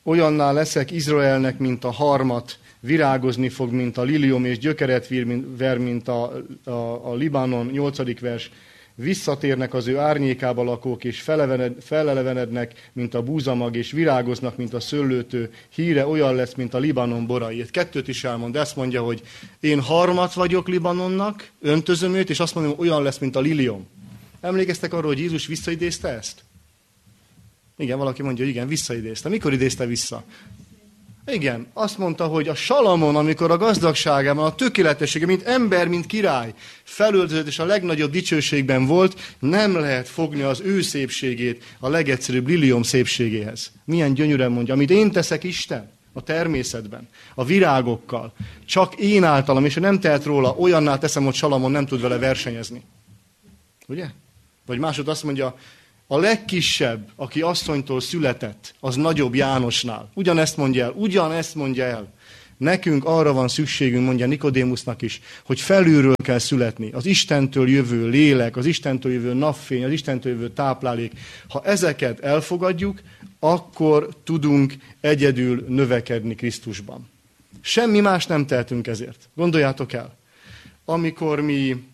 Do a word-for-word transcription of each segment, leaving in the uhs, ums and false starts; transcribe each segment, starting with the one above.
Olyanná leszek Izraelnek, mint a harmat, virágozni fog, mint a liliom, és gyökeret ver, mint a, a, a Libanon, nyolcadik vers. Visszatérnek az ő árnyékába lakók, és felelevenednek, mint a búzamag, és virágoznak, mint a szőlőtő. Híre olyan lesz, mint a Libanon borai. Itt kettőt is elmond. Ezt mondja, hogy én harmat vagyok Libanonnak, öntözöm őt, és azt mondom, olyan lesz, mint a liliom. Emlékeztek arról, hogy Jézus visszaidézte ezt? Igen, valaki mondja, hogy igen, visszaidézte. Mikor idézte vissza? Igen, azt mondta, hogy a Salamon, amikor a gazdagságában, a tökéletessége, mint ember, mint király, felöltözött és a legnagyobb dicsőségben volt, nem lehet fogni az ő szépségét a legegyszerűbb liliom szépségéhez. Milyen gyönyörűen mondja, amit én teszek Isten a természetben, a virágokkal, csak én általam, és nem tehet róla, olyanná teszem, hogy Salamon nem tud vele versenyezni. Ugye? Vagy másod azt mondja, a legkisebb, aki asszonytól született, az nagyobb Jánosnál. Ugyanezt mondja el, ugyanezt mondja el. Nekünk arra van szükségünk, mondja Nikodémusznak is, hogy felülről kell születni. Az Istentől jövő lélek, az Istentől jövő napfény, az Istentől jövő táplálék. Ha ezeket elfogadjuk, akkor tudunk egyedül növekedni Krisztusban. Semmi más nem tehetünk ezért. Gondoljátok el. Amikor mi,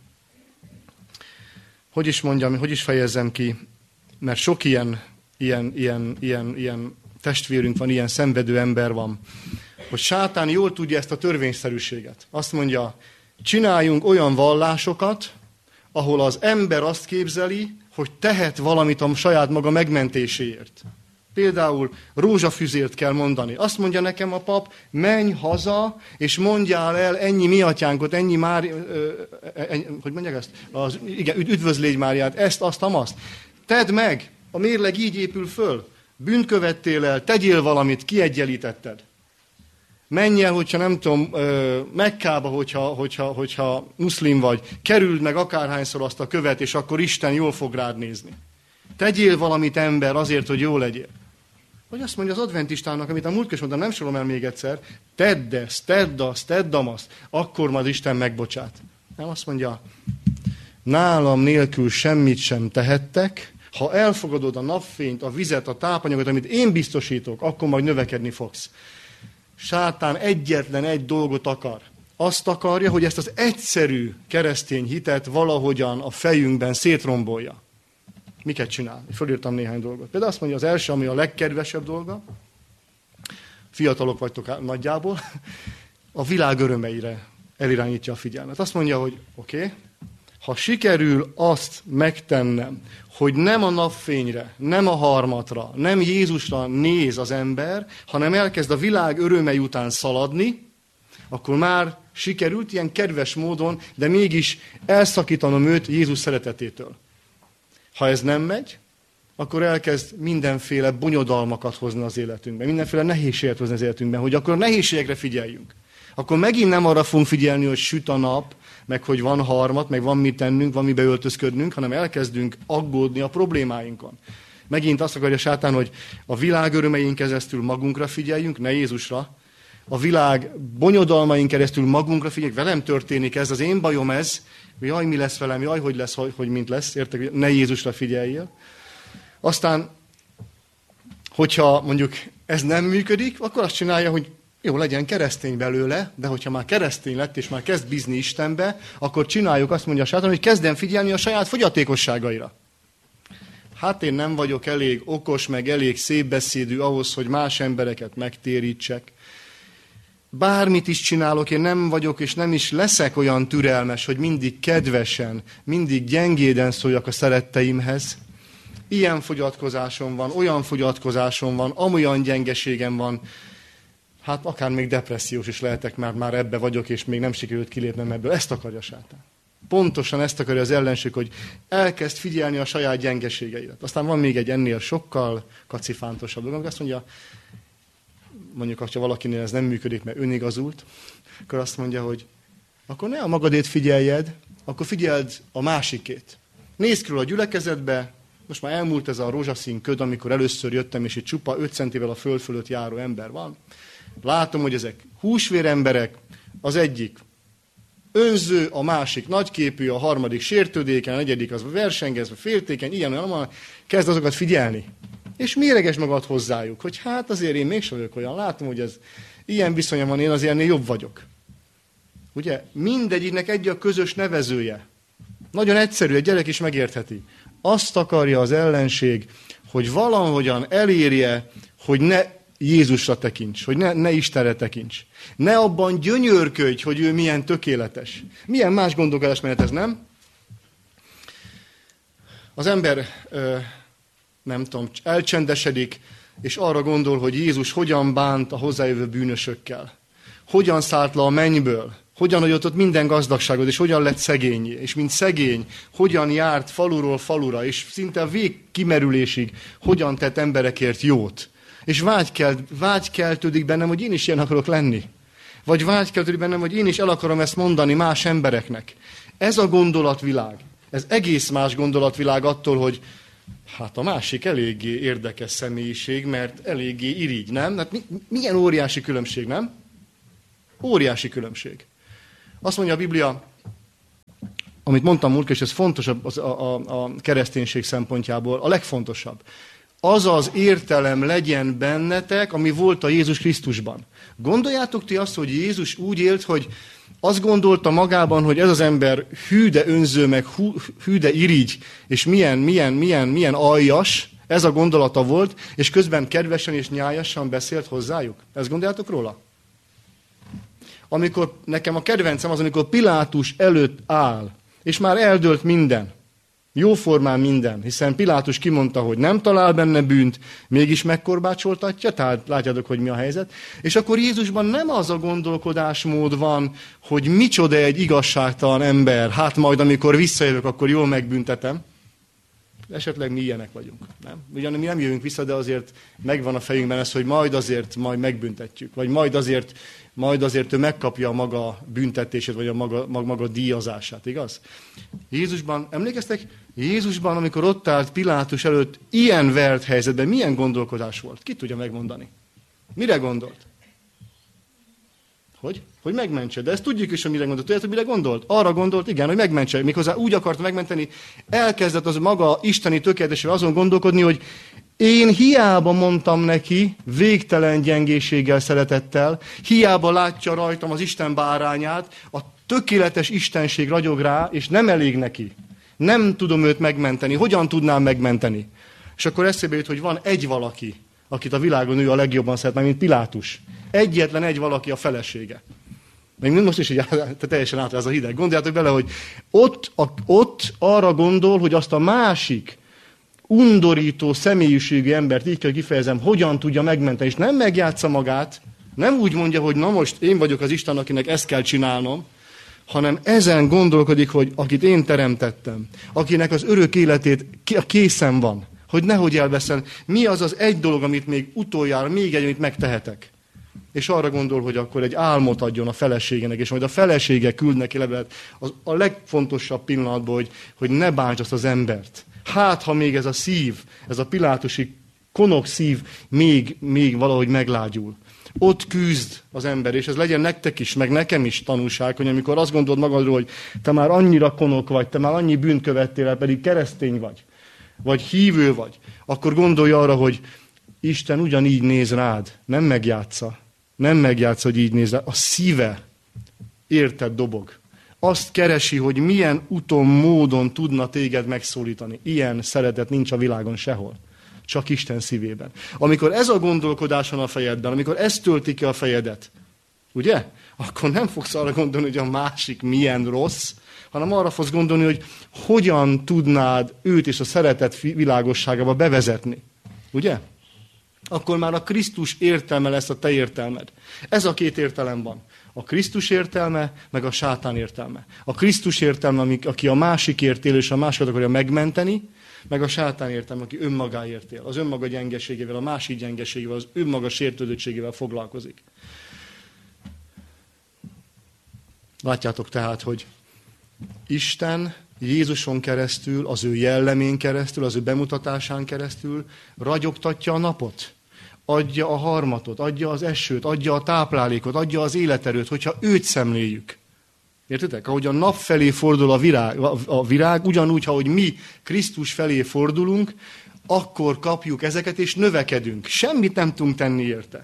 hogy is mondjam, hogy is fejezzem ki, mert sok ilyen, ilyen, ilyen, ilyen, ilyen testvérünk van, ilyen szenvedő ember van, hogy sátán jól tudja ezt a törvényszerűséget. Azt mondja, csináljunk olyan vallásokat, ahol az ember azt képzeli, hogy tehet valamit a saját maga megmentéséért. Például rózsafüzért kell mondani. Azt mondja nekem a pap, menj haza, és mondjál el ennyi mi atyánkot, ennyi már, ö, ennyi, hogy mondják ezt? Az, igen, üdvözlégy Máriát, ezt, azt, amazt. Tedd meg, a mérleg így épül föl. Bűnt követtél el, tegyél valamit, kiegyenlítetted. Menj el, hogyha nem tudom, Mekkába, hogyha, hogyha, hogyha muszlim vagy, kerüld meg akárhányszor azt a követ, és akkor Isten jól fog rád nézni. Tegyél valamit, ember, azért, hogy jó legyél. Vagy azt mondja az adventistának, amit a múltkor is mondtam, nem sorolom el még egyszer, tedd ezt, tedd azt, tedd azt, akkor majd Isten megbocsát. Nem, azt mondja, nálam nélkül semmit sem tehettek, ha elfogadod a napfényt, a vizet, a tápanyagot, amit én biztosítok, akkor majd növekedni fogsz. Sátán egyetlen egy dolgot akar. Azt akarja, hogy ezt az egyszerű keresztény hitet valahogyan a fejünkben szétrombolja. Miket csinál? Fölírtam néhány dolgot. Például azt mondja, az első, ami a legkedvesebb dolga, fiatalok vagytok nagyjából, a világ örömeire elirányítja a figyelmet. Azt mondja, hogy oké, okay, ha sikerül azt megtennem, hogy nem a napfényre, nem a harmatra, nem Jézusra néz az ember, hanem elkezd a világ örömei után szaladni, akkor már sikerült ilyen kedves módon, de mégis elszakítanom őt Jézus szeretetétől. Ha ez nem megy, akkor elkezd mindenféle bonyodalmakat hozni az életünkben, mindenféle nehézséget hozni az életünkben, hogy akkor nehézségekre figyeljünk. Akkor megint nem arra fogunk figyelni, hogy süt a nap, meg hogy van harmat, meg van mit tennünk, van mibe öltözködnünk, hanem elkezdünk aggódni a problémáinkon. Megint azt akarja sátán, hogy a világ örömein keresztül magunkra figyeljünk, ne Jézusra. A világ bonyodalmain keresztül magunkra figyeljünk, velem történik ez, az én bajom ez, jaj, mi lesz velem, jaj, hogy lesz, hogy, hogy mint lesz, értek, ne Jézusra figyeljél. Aztán, hogyha mondjuk ez nem működik, akkor azt csinálja, hogy jó, legyen keresztény belőle, de hogyha már keresztény lett, és már kezd bízni Istenbe, akkor csináljuk, azt mondja a sátán, hogy kezdjen figyelni a saját fogyatékosságaira. Hát én nem vagyok elég okos, meg elég szépbeszédű ahhoz, hogy más embereket megtérítsek. Bármit is csinálok, én nem vagyok, és nem is leszek olyan türelmes, hogy mindig kedvesen, mindig gyengéden szóljak a szeretteimhez. Ilyen fogyatkozásom van, olyan fogyatkozásom van, amolyan gyengeségem van. Hát akár még depressziós is lehetek, mert már ebbe vagyok, és még nem sikerült kilépnem ebből. Ezt akarja sátán. Pontosan ezt akarja az ellenség, hogy elkezd figyelni a saját gyengeségeidet. Aztán van még egy ennél sokkal kacifántosabb dolog, azt mondja, mondjuk, ha valakinél ez nem működik, mert önigazult, akkor azt mondja, hogy akkor ne a magadét figyeljed, akkor figyeld a másikét. Nézd körül a gyülekezetbe, most már elmúlt ez a rózsaszín köd, amikor először jöttem, és itt csupa öt centivel a föld fölött járó ember van. Látom, hogy ezek húsvér emberek, az egyik önző, a másik nagyképű, a harmadik sértődékeny, a negyedik az versengezve, féltékeny, ilyen, olyan, kezd azokat figyelni. És méreges magad hozzájuk, hogy hát azért én mégsem vagyok olyan, látom, hogy ez ilyen viszonyom van, én azért ennél jobb vagyok. Ugye? Mindegyiknek egy a közös nevezője. Nagyon egyszerű, egy gyerek is megértheti. Azt akarja az ellenség, hogy valahogyan elérje, hogy ne Jézusra tekints, hogy ne, ne Istenre tekints. Ne abban gyönyörködj, hogy ő milyen tökéletes. Milyen más gondolkodásmenet ez, nem? Az ember, nem tudom, elcsendesedik, és arra gondol, hogy Jézus hogyan bánt a hozzájövő bűnösökkel. Hogyan szállt le a mennyből. Hogyan hagyott ott minden gazdagságot, és hogyan lett szegény. És mint szegény, hogyan járt faluról falura, és szinte a végkimerülésig hogyan tett emberekért jót. És vágykelt, vágykeltődik bennem, hogy én is ilyen akarok lenni. Vagy vágykeltődik bennem, hogy én is el akarom ezt mondani más embereknek. Ez a gondolatvilág. Ez egész más gondolatvilág attól, hogy hát a másik eléggé érdekes személyiség, mert eléggé irigy, nem? Hát mi, milyen óriási különbség, nem? Óriási különbség. Azt mondja a Biblia, amit mondtam múltkor, és ez fontos a, a, a, a kereszténység szempontjából, a legfontosabb. Az az értelem legyen bennetek, ami volt a Jézus Krisztusban. Gondoljátok ti azt, hogy Jézus úgy élt, hogy azt gondolta magában, hogy ez az ember hű de önző, meg hű de irigy, és milyen, milyen, milyen, milyen aljas, ez a gondolata volt, és közben kedvesen és nyájasan beszélt hozzájuk. Ezt gondoljátok róla? Amikor nekem a kedvencem az, amikor Pilátus előtt áll, és már eldőlt minden. Jóformán minden, hiszen Pilátus kimondta, hogy nem talál benne bűnt, mégis megkorbácsoltatja, tehát látjátok, hogy mi a helyzet. És akkor Jézusban nem az a gondolkodásmód van, hogy micsoda egy igazságtalan ember, hát majd amikor visszajövök, akkor jól megbüntetem. Esetleg mi ilyenek vagyunk, nem? Ugyan mi nem jövünk vissza, de azért megvan a fejünkben ez, hogy majd azért majd megbüntetjük, vagy majd azért, majd azért ő megkapja a maga büntetését, vagy a maga, maga, maga díjazását, igaz? Jézusban, emlékeztek? Jézusban, amikor ott állt Pilátus előtt ilyen vert helyzetben, milyen gondolkodás volt? Ki tudja megmondani? Mire gondolt? Hogy? Hogy megmentse. De ezt tudjuk is, hogy mire gondolt. Tudjátok, mire gondolt? Arra gondolt, igen, hogy megmentse. Méghozzá úgy akart megmenteni, elkezdett az maga isteni tökéletesével azon gondolkodni, hogy én hiába mondtam neki, végtelen gyengéséggel, szeretettel, hiába látja rajtam az Isten bárányát, a tökéletes istenség ragyog rá, és nem elég neki. Nem tudom őt megmenteni. Hogyan tudnám megmenteni? És akkor eszébe jut, hogy van egy valaki, akit a világon ő a legjobban szeret meg, mint Pilátus. Egyetlen egy valaki a felesége. Még most is így teljesen át ez a hideg. Gondoljátok bele, hogy ott, a, ott arra gondol, hogy azt a másik undorító személyiségű embert, így kell kifejezem, hogyan tudja megmenteni. És nem megjátsza magát, nem úgy mondja, hogy na most én vagyok az Isten, akinek ezt kell csinálnom, hanem ezen gondolkodik, hogy akit én teremtettem, akinek az örök életét készen van, hogy nehogy elveszel, mi az az egy dolog, amit még utoljára, még egy, amit megtehetek. És arra gondol, hogy akkor egy álmot adjon a feleségének, és majd a felesége küld neki levelet az a legfontosabb pillanatban, hogy, hogy ne bánts azt az embert. Hát, ha még ez a szív, ez a pilátusi konok szív még, még valahogy meglágyul. Ott küzd az ember, és ez legyen nektek is, meg nekem is tanulság, hogy amikor azt gondolod magadról, hogy te már annyira konok vagy, te már annyi bűnt követtél el, pedig keresztény vagy, vagy hívő vagy, akkor gondolj arra, hogy Isten ugyanígy néz rád, nem megjátsza. Nem megjátsza, hogy így néz rád. A szíve érted dobog. Azt keresi, hogy milyen úton, módon tudna téged megszólítani. Ilyen szeretet nincs a világon sehol. Csak Isten szívében. Amikor ez a gondolkodás van a fejedben, amikor ez tölti ki a fejedet, ugye? Akkor nem fogsz arra gondolni, hogy a másik milyen rossz, hanem arra fogsz gondolni, hogy hogyan tudnád őt és a szeretet világosságába bevezetni. Ugye? Akkor már a Krisztus értelme lesz a te értelmed. Ez a két értelem van. A Krisztus értelme, meg a sátán értelme. A Krisztus értelme, aki a másikért él, és a másikat akarja megmenteni, meg a sátán értelme, aki önmagáért él. Az önmaga gyengeségével, a másik gyengeségével, az önmaga sértődöttségével foglalkozik. Látjátok tehát, hogy Isten Jézuson keresztül, az ő jellemén keresztül, az ő bemutatásán keresztül ragyogtatja a napot. Adja a harmatot, adja az esőt, adja a táplálékot, adja az életerőt, hogyha őt szemléljük. Értitek? Ahogy a nap felé fordul a virág, a virág, ugyanúgy, ahogy mi Krisztus felé fordulunk, akkor kapjuk ezeket, és növekedünk. Semmit nem tudunk tenni érte.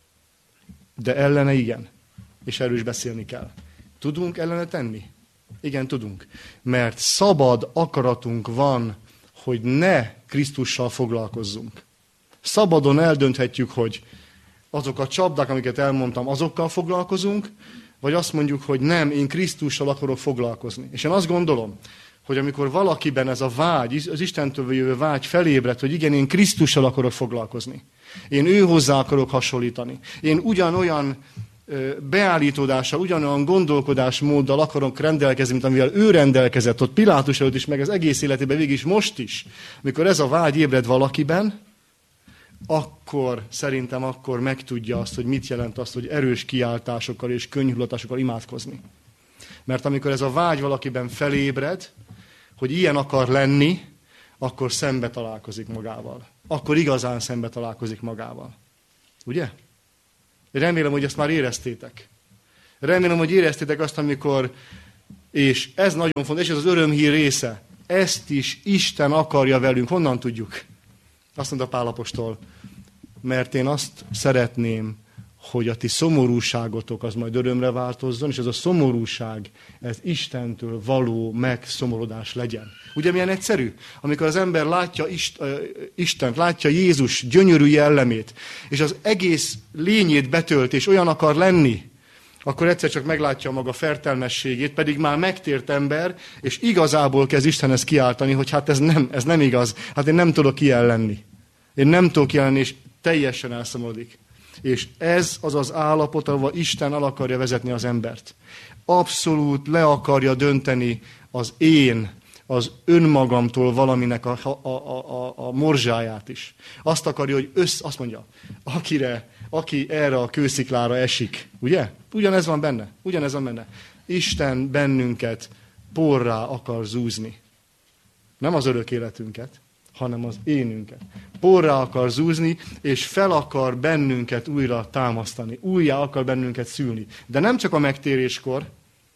De ellene igen. És erről is beszélni kell. Tudunk ellene tenni? Igen, tudunk. Mert szabad akaratunk van, hogy ne Krisztussal foglalkozzunk. Szabadon eldönthetjük, hogy azok a csapdák, amiket elmondtam, azokkal foglalkozunk, vagy azt mondjuk, hogy nem, én Krisztussal akarok foglalkozni. És én azt gondolom, hogy amikor valakiben ez a vágy, az Istentől jövő vágy felébred, hogy igen, én Krisztussal akarok foglalkozni. Én ő hozzá akarok hasonlítani. Én ugyanolyan beállítódással, ugyanolyan gondolkodásmóddal akarok rendelkezni, mint amivel ő rendelkezett ott Pilátus előtt is, meg az egész életében végig is, most is. Amikor ez a vágy ébred valakiben, akkor szerintem akkor megtudja azt, hogy mit jelent azt, hogy erős kiáltásokkal és könnyhulatásokkal imádkozni. Mert amikor ez a vágy valakiben felébred, hogy ilyen akar lenni, akkor szembe találkozik magával. Akkor igazán szembe találkozik magával. Ugye? Remélem, hogy ezt már éreztétek. Remélem, hogy éreztétek azt, amikor, és ez nagyon fontos, és ez az örömhír része, ezt is Isten akarja velünk. Honnan tudjuk? Azt mondta Pál apostol, mert én azt szeretném, hogy a ti szomorúságotok az majd örömre változzon, és ez a szomorúság, ez Istentől való megszomorodás legyen. Ugye milyen egyszerű? Amikor az ember látja Ist, uh, Istent, látja Jézus gyönyörű jellemét, és az egész lényét betölt, és olyan akar lenni, akkor egyszer csak meglátja maga fertelmességét, pedig már megtért ember, és igazából kezd Istenhez kiáltani, hogy hát ez nem, ez nem igaz, hát én nem tudok ilyen lenni. Én nem tudok ilyen lenni, és teljesen elszomorodik. És ez az az állapot, ahol Isten el akarja vezetni az embert. Abszolút le akarja dönteni az én, az önmagamtól valaminek a, a, a, a, a morzsáját is. Azt akarja, hogy össz, azt mondja, akire, aki erre a kősziklára esik, ugye? Ugyanez van benne, ugyanez van benne. Isten bennünket porrá akar zúzni. Nem az örök életünket, hanem az énünket. Porrá akar zúzni, és fel akar bennünket újra támasztani. Újjá akar bennünket szülni. De nem csak a megtéréskor,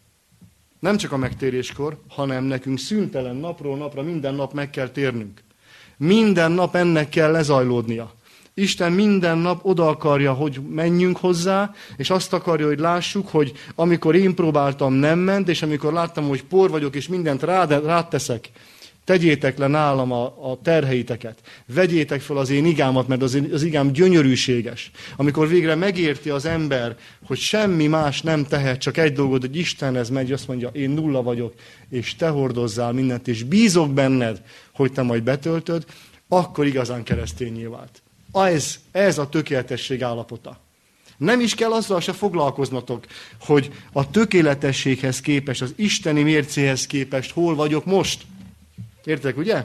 nem csak a megtéréskor, hanem nekünk szüntelen napról napra minden nap meg kell térnünk. Minden nap ennek kell lezajlódnia. Isten minden nap oda akarja, hogy menjünk hozzá, és azt akarja, hogy lássuk, hogy amikor én próbáltam, nem ment, és amikor láttam, hogy por vagyok, és mindent rád, rád teszek, tegyétek le nálam a, a terheiteket. Vegyétek fel az én igámat, mert az, az igám gyönyörűséges. Amikor végre megérti az ember, hogy semmi más nem tehet, csak egy dolgot, hogy Istenhez megy, azt mondja, én nulla vagyok, és te hordozzál mindent, és bízok benned, hogy te majd betöltöd, akkor igazán keresztényé vált. Ez, ez a tökéletesség állapota. Nem is kell azzal se foglalkoznatok, hogy a tökéletességhez képest, az isteni mércéhez képest hol vagyok most. Értek, ugye?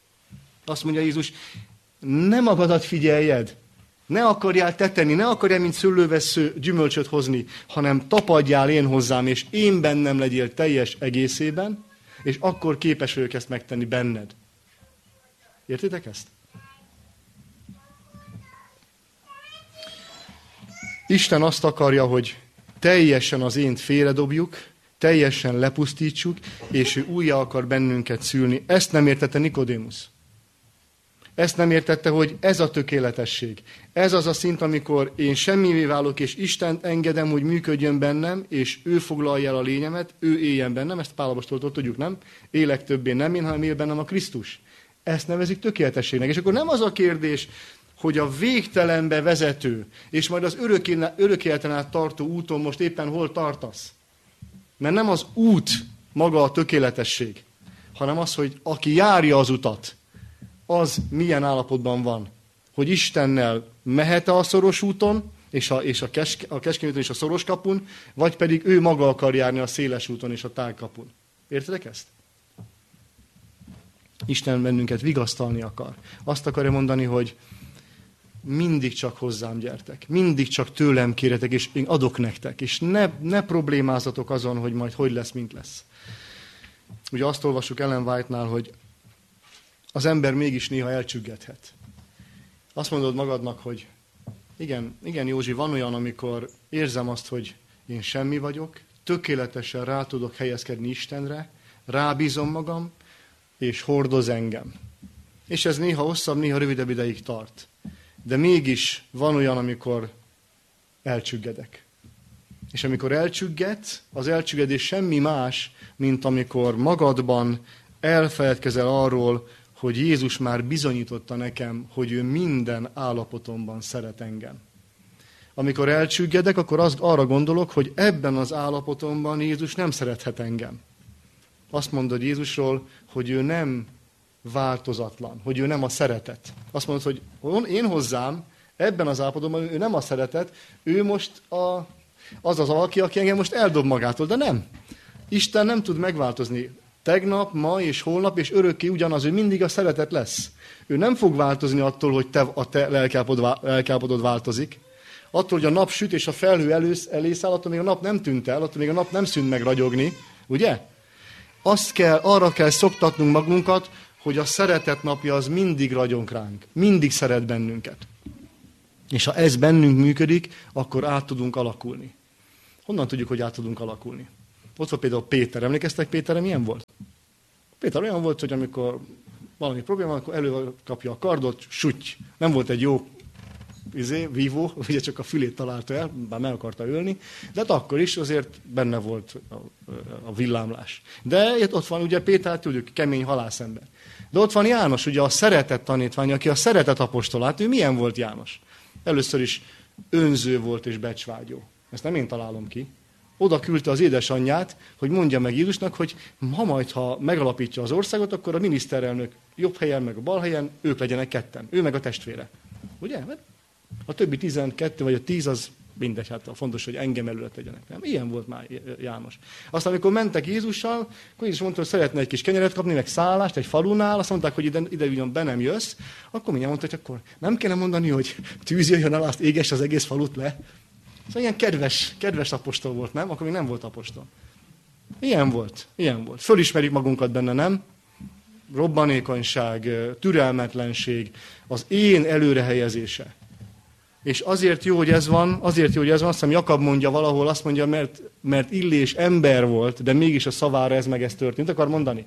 Azt mondja Jézus, ne magadat figyeljed, ne akarjál te tenni, ne akarjál, mint szőlővessző gyümölcsöt hozni, hanem tapadjál én hozzám, és én bennem legyél teljes egészében, és akkor képes vagyok ezt megtenni benned. Értitek ezt? Isten azt akarja, hogy teljesen az ént félredobjuk, teljesen lepusztítsuk, és ő újjá akar bennünket szülni. Ezt nem értette Nikodémusz. Ezt nem értette, hogy ez a tökéletesség. Ez az a szint, amikor én semmivé válok, és Istent engedem, hogy működjön bennem, és ő foglalja el a lényemet, ő éljen bennem. Ezt Pál apostoltól tudjuk, nem? Élek többé nem én, hanem él bennem a Krisztus. Ezt nevezik tökéletességnek. És akkor nem az a kérdés, hogy a végtelenbe vezető, és majd az örök életen át tartó úton most éppen hol tartasz. Mert nem az út maga a tökéletesség, hanem az, hogy aki járja az utat, az milyen állapotban van. Hogy Istennel mehet-e a szoros úton, és a, és a, keske, a keskeny úton és a szoros kapun, vagy pedig ő maga akar járni a széles úton és a tág kapun. Értedek ezt? Isten bennünket vigasztalni akar. Azt akarja mondani, hogy mindig csak hozzám gyertek, mindig csak tőlem kéretek, és én adok nektek, és ne, ne problémázatok azon, hogy majd hogy lesz, mint lesz. Ugye azt olvassuk Ellen White-nál, hogy az ember mégis néha elcsüggethet. Azt mondod magadnak, hogy igen, igen Józsi, van olyan, amikor érzem azt, hogy én semmi vagyok, tökéletesen rá tudok helyezkedni Istenre, rábízom magam, és hordoz engem. És ez néha hosszabb, néha rövidebb ideig tart. De mégis van olyan, amikor elcsüggedek. És amikor elcsüggedsz, az elcsüggedés semmi más, mint amikor magadban elfeledkezel arról, hogy Jézus már bizonyította nekem, hogy ő minden állapotomban szeret engem. Amikor elcsüggedek, akkor azt, arra gondolok, hogy ebben az állapotomban Jézus nem szerethet engem. Azt mondod Jézusról, hogy ő nem változatlan, hogy ő nem a szeretet. Azt mondod, hogy én hozzám ebben az állapotomban ő nem a szeretet, ő most a, az az valaki, aki engem most eldob magától, de nem. Isten nem tud megváltozni. Tegnap, ma és holnap és örökké ugyanaz, ő mindig a szeretet lesz. Ő nem fog változni attól, hogy te, a te lelkiállapotod változik. Attól, hogy a nap süt és a felhő elősz, elészáll, attól még a nap nem tűnt el, attól még a nap nem szűnt meg ragyogni. Ugye? Azt kell, arra kell szoktatnunk magunkat, hogy a szeretet napja az mindig ragyog ránk. Mindig szeret bennünket. És ha ez bennünk működik, akkor át tudunk alakulni. Honnan tudjuk, hogy át tudunk alakulni? Ott van például Péter. Emlékeztek Péterre, milyen volt? Péter olyan volt, hogy amikor valami probléma, akkor előkapja a kardot, süty. Nem volt egy jó izé, vívó, ugye csak a fülét találta el, bár meg akarta ölni, de hát akkor is azért benne volt a, a villámlás. De ott van ugye Péter, tudjuk, kemény halászember. De ott van János, ugye a szeretet tanítvány, aki a szeretet apostolát, ő milyen volt János? Először is önző volt és becsvágyó. Ezt nem én találom ki. Oda küldte az édesanyját, hogy mondja meg Jézusnak, hogy ha majd, ha megalapítja az országot, akkor a miniszterelnök jobb helyen, meg a bal helyen, ők legyenek ketten. Ő meg a testvére. Ugye? A többi tizenkettő vagy a tíz az mindegy, hát fontos, hogy engem előtt legyenek. Nem? Ilyen volt már János. Aztán, amikor mentek Jézussal, akkor Jézus mondta, hogy szeretne egy kis kenyeret kapni, meg szállást egy falunál, azt mondták, hogy ide, ide ugyan be nem jössz, akkor mindjárt mondta, hogy akkor nem kéne mondani, hogy tűz jöjjön el, azt éges az egész falut le. Szóval ilyen kedves, kedves apostol volt, nem? Akkor még nem volt apostol. Ilyen volt, ilyen volt. Fölismerjük magunkat benne, nem? Robbanékonyság, türelmetlenség, az én előrehelyezése. És azért jó, hogy ez van, azért jó, hogy ez van, azt hiszem Jakab mondja valahol, azt mondja, mert, mert Illés ember volt, de mégis a szavára ez meg ez történt. Akar mondani?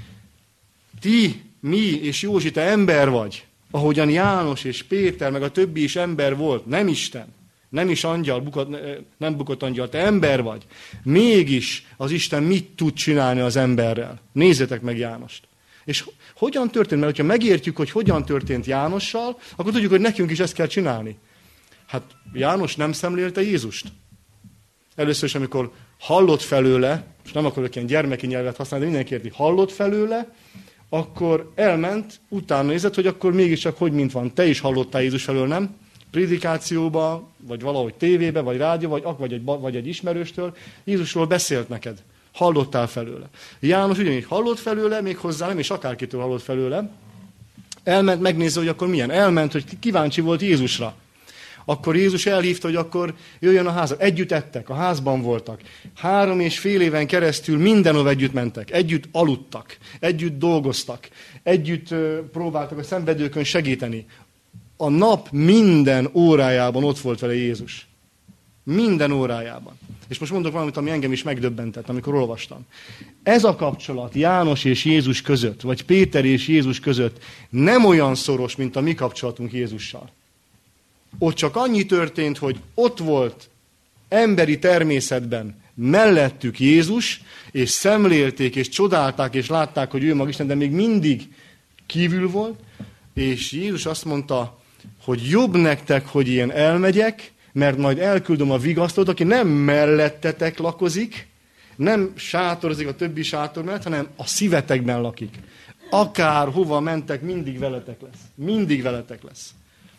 Ti, mi és Józsi, te ember vagy, ahogyan János és Péter, meg a többi is ember volt, nem Isten. Nem is angyal, bukott, nem bukott angyal, te ember vagy. Mégis az Isten mit tud csinálni az emberrel? Nézzétek meg Jánost. És hogyan történt? Mert ha megértjük, hogy hogyan történt Jánossal, akkor tudjuk, hogy nekünk is ezt kell csinálni. Hát János nem szemlélte Jézust. Először is, amikor hallott felőle, és nem akarok ilyen gyermeki nyelvet használni, de mindenki érti, hallott felőle, akkor elment, utána nézett, hogy akkor mégiscsak hogy mint van. Te is hallottál Jézus felől, nem? Prédikációba, vagy valahogy tévébe, vagy rádió, vagy, vagy, egy, vagy egy ismerőstől, Jézusról beszélt neked. Hallottál felőle. János ugyanígy hallott felőle, még hozzá nem, és akárkitől hallott felőle. Elment megnézze, hogy akkor milyen. Elment, hogy kíváncsi volt Jézusra. Akkor Jézus elhívta, hogy akkor jöjjön a házba. Együtt ettek, a házban voltak. Három és fél éven keresztül mindenhol együtt mentek. Együtt aludtak, együtt dolgoztak, együtt próbáltak a szenvedőkön segíteni. A nap minden órájában ott volt vele Jézus. Minden órájában. És most mondok valamit, ami engem is megdöbbentett, amikor olvastam. Ez a kapcsolat János és Jézus között, vagy Péter és Jézus között nem olyan szoros, mint a mi kapcsolatunk Jézussal. Ott csak annyi történt, hogy ott volt emberi természetben mellettük Jézus, és szemlélték, és csodálták, és látták, hogy ő maga Isten, de még mindig kívül volt, és Jézus azt mondta, hogy jobb nektek, hogy én elmegyek, mert majd elküldöm a vigasztalót, aki nem mellettetek lakozik, nem sátorozik a többi sátor mellett, hanem a szívetekben lakik. Akár hova mentek, mindig veletek lesz. Mindig veletek lesz.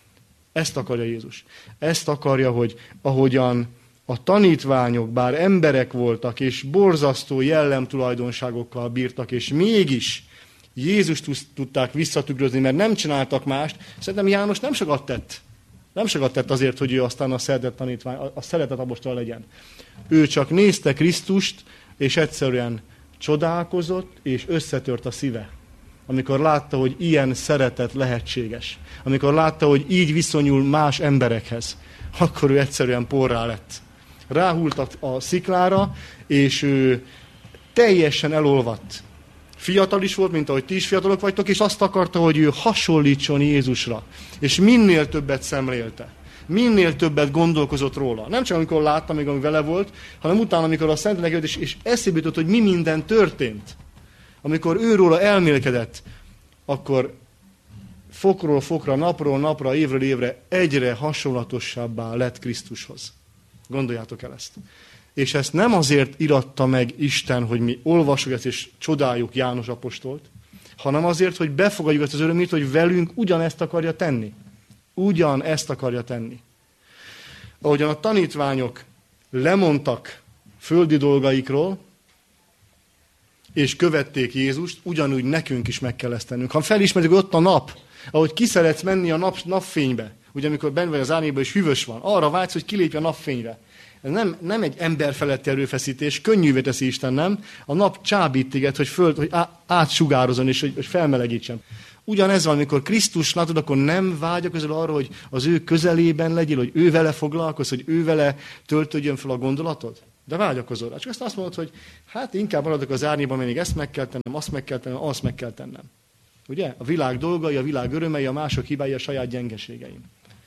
Ezt akarja Jézus. Ezt akarja, hogy ahogyan a tanítványok, bár emberek voltak, és borzasztó jellemtulajdonságokkal bírtak, és mégis Jézust tudták visszatükrözni, mert nem csináltak mást. Szerintem János nem sokat tett. Nem sokat tett azért, hogy ő aztán a szeretet tanítvány, a szeretet apostol legyen. Ő csak nézte Krisztust, és egyszerűen csodálkozott, és összetört a szíve. Amikor látta, hogy ilyen szeretet lehetséges. Amikor látta, hogy így viszonyul más emberekhez. Akkor ő egyszerűen porrá lett. Ráhult a, a sziklára, és ő teljesen elolvadt. Fiatal is volt, mint ahogy ti is fiatalok vagytok, és azt akarta, hogy ő hasonlítson Jézusra. És minél többet szemlélte. Minél többet gondolkozott róla. Nem csak amikor látta, még ami vele volt, hanem utána, amikor a Szentlélek jött, és, és eszébe jutott, hogy mi minden történt. Amikor őróla elmélkedett, akkor fokról fokra, napról napra, évről évre egyre hasonlatosabbá lett Krisztushoz. Gondoljátok el ezt. És ezt nem azért iratta meg Isten, hogy mi olvassuk ezt és csodáljuk János apostolt, hanem azért, hogy befogadjuk ezt az örömét, hogy velünk ugyanezt akarja tenni. Ugyanezt akarja tenni. Ahogyan a tanítványok lemondtak földi dolgaikról, és követték Jézust, ugyanúgy nekünk is meg kell ezt tennünk. Ha felismerjük, hogy ott a nap, ahogy ki szeretsz menni a nap, napfénybe, ugye amikor benn vagy az árnyékban és hűvös van, arra vágysz, hogy kilépj a napfényre. Ez nem, nem egy ember feletti erőfeszítés, könnyűvé teszi Isten, nem? A nap csábít téged, hogy, föl, hogy átsugározon és hogy, hogy felmelegítsen. Ugyanez van, amikor Krisztus látod, akkor nem vágyakozol arra, hogy az ő közelében legyél, hogy ő vele foglalkozz, hogy ő vele töltődjön fel a gondolatod. De vágyakozol rá. Csak ezt azt mondod, hogy hát inkább maradok az árnyékban, mert még ezt meg kell tennem, azt meg kell tennem, azt meg kell tennem. Ugye? A világ dolgai, a világ örömei, a mások hibái, a saját gyengeségeim.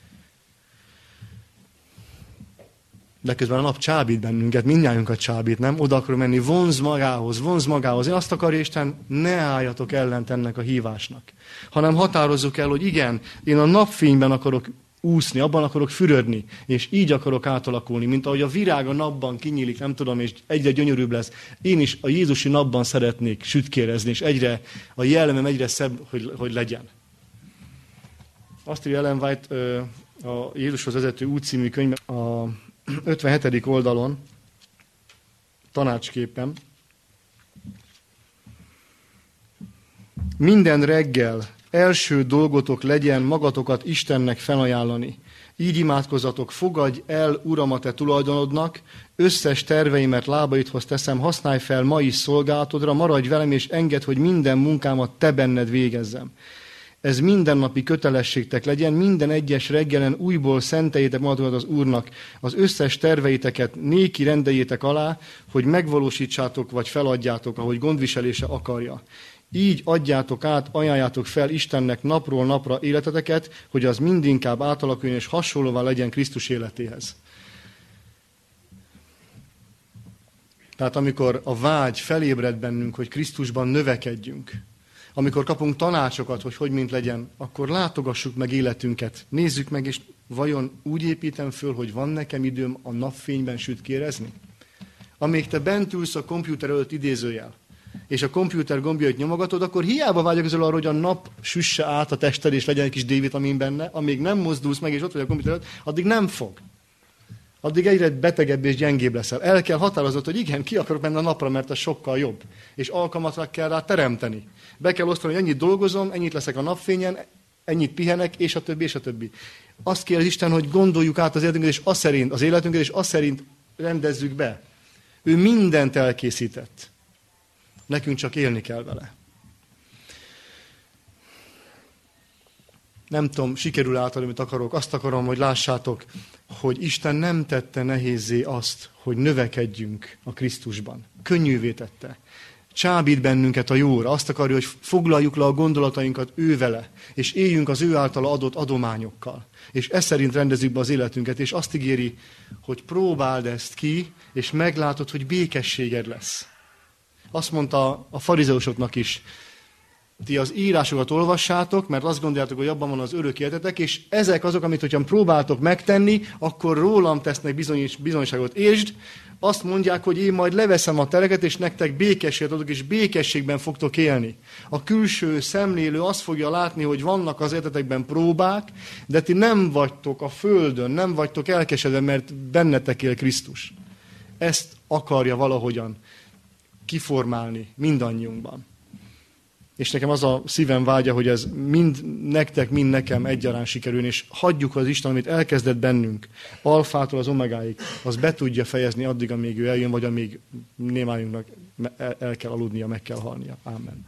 De közben a nap csábít bennünket, mindnyájunkat csábít, nem? Oda akar menni, vonz magához, vonz magához. Én azt akarja Isten, ne álljatok ellent ennek a hívásnak. Hanem határozzuk el, hogy igen, én a napfényben akarok úszni, abban akarok fürödni, és így akarok átalakulni, mint ahogy a virág a napban kinyílik, nem tudom, és egyre gyönyörűbb lesz. Én is a Jézusi napban szeretnék sütkérezni, és egyre, a jellemem egyre szebb, hogy, hogy legyen. Azt írja Ellen White a Jézushoz vezető út című könyvben, a ötvenhetedik oldalon, tanácsképpen. Minden reggel első dolgotok legyen magatokat Istennek felajánlani. Így imádkozzatok, fogadj el, Uram, a te tulajdonodnak, összes terveimet lábaidhoz teszem, használj fel ma is szolgálatodra, maradj velem, és engedd, hogy minden munkámat te benned végezzem. Ez mindennapi kötelességtek legyen, minden egyes reggelen újból szenteljétek magatokat az Úrnak, az összes terveiteket néki rendeljétek alá, hogy megvalósítsátok vagy feladjátok, ahogy gondviselése akarja. Így adjátok át, ajánljátok fel Istennek napról napra életeteket, hogy az mindinkább átalakuljon és hasonlóvá legyen Krisztus életéhez. Tehát amikor a vágy felébred bennünk, hogy Krisztusban növekedjünk, amikor kapunk tanácsokat, hogy hogy mint legyen, akkor látogassuk meg életünket. Nézzük meg, és vajon úgy építem föl, hogy van nekem időm a napfényben sütkérezni? Amíg te bent ülsz a kompjúter előtt idézőjel, és a kompjúter gombjait nyomogatod, akkor hiába vágyakozol arra, hogy a nap süsse át a tested, és legyen egy kis D-vitamin benne, amíg nem mozdulsz meg, és ott vagy a kompjúter előtt, addig nem fog. Addig egyre betegebb és gyengébb leszel. El kell határoznod, hogy igen, ki akarok menni a napra, mert ez sokkal jobb. És alkalmat kell rá teremteni. Be kell osztani, hogy ennyit dolgozom, ennyit leszek a napfényen, ennyit pihenek, és a többi, és a többi. Azt kér az Isten, hogy gondoljuk át az életünket, és az szerint, az életünket, és az szerint rendezzük be. Ő mindent elkészített. Nekünk csak élni kell vele. Nem tudom, sikerül átadni, amit akarok. Azt akarom, hogy lássátok, hogy Isten nem tette nehézzé azt, hogy növekedjünk a Krisztusban. Könnyűvé tette. Csábít bennünket a jóra. Azt akarja, hogy foglaljuk le a gondolatainkat ő vele, és éljünk az ő általa adott adományokkal. És ez szerint rendezzük be az életünket, és azt ígéri, hogy próbáld ezt ki, és meglátod, hogy békességed lesz. Azt mondta a farizeusoknak is, ti az írásokat olvassátok, mert azt gondoljátok, hogy abban van az örök életetek, és ezek azok, amit hogyha próbáltok megtenni, akkor rólam tesznek bizonyos, bizonyságot. Értsd, azt mondják, hogy én majd leveszem a tereket, és nektek békességet adok, és békességben fogtok élni. A külső szemlélő azt fogja látni, hogy vannak az életetekben próbák, de ti nem vagytok a földön, nem vagytok elkesedve, mert bennetek él Krisztus. Ezt akarja valahogyan kiformálni mindannyiunkban. És nekem az a szívem vágya, hogy ez mind nektek, mind nekem egyaránt sikerül, és hagyjuk az Isten, amit elkezdett bennünk, alfától az omegáig, az be tudja fejezni addig, amíg ő eljön, vagy amíg némájunknak el kell aludnia, meg kell halnia. Ámen.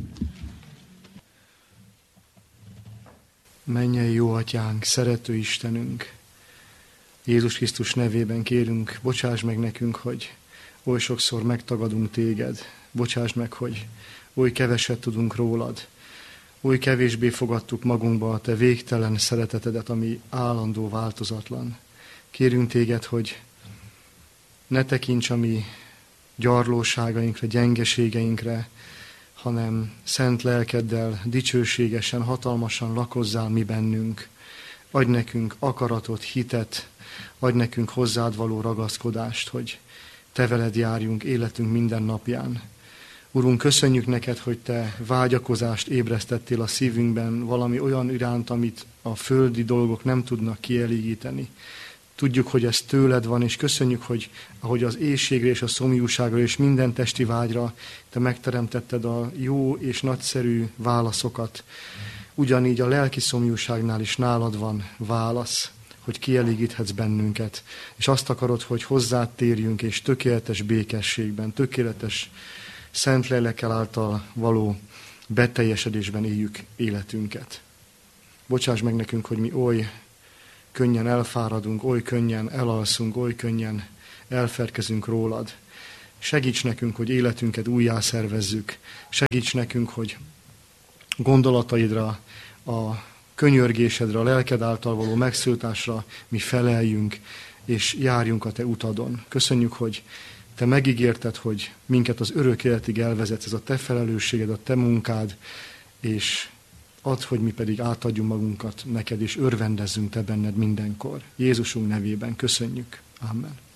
Mennyei jó atyánk, szerető Istenünk, Jézus Krisztus nevében kérünk, bocsáss meg nekünk, hogy oly sokszor megtagadunk téged. Bocsáss meg, hogy oly keveset tudunk rólad, oly kevésbé fogadtuk magunkba a te végtelen szeretetedet, ami állandó, változatlan. Kérünk téged, hogy ne tekints a mi gyarlóságainkra, gyengeségeinkre, hanem szent lelkeddel dicsőségesen, hatalmasan lakozzál mi bennünk. Adj nekünk akaratot, hitet, adj nekünk hozzád való ragaszkodást, hogy te veled járjunk életünk minden napján. Urunk, köszönjük neked, hogy te vágyakozást ébresztettél a szívünkben, valami olyan iránt, amit a földi dolgok nem tudnak kielégíteni. Tudjuk, hogy ez tőled van, és köszönjük, hogy ahogy az éhségre és a szomjúságra és minden testi vágyra te megteremtetted a jó és nagyszerű válaszokat. Ugyanígy a lelki szomjúságnál is nálad van válasz, hogy kielégíthetsz bennünket. És azt akarod, hogy hozzád térjünk, és tökéletes békességben, tökéletes szent lélekkel által való beteljesedésben éljük életünket. Bocsáss meg nekünk, hogy mi oly könnyen elfáradunk, oly könnyen elalszunk, oly könnyen elferkezünk rólad. Segíts nekünk, hogy életünket újjá szervezzük. Segíts nekünk, hogy gondolataidra, a könyörgésedre, a lelked által való megszólításra mi feleljünk, és járjunk a te utadon. Köszönjük, hogy te megígérted, hogy minket az örök életig elvezetsz, ez a te felelősséged, a te munkád, és add, hogy mi pedig átadjunk magunkat neked, és örvendezzünk te benned mindenkor. Jézusunk nevében köszönjük. Amen.